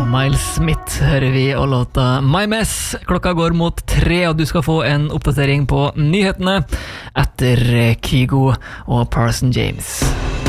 Miles Smith hører vi og låta My Mess. Klokka går mot 3, og du skal få en oppdatering på nyhetene etter Kygo og Parson James.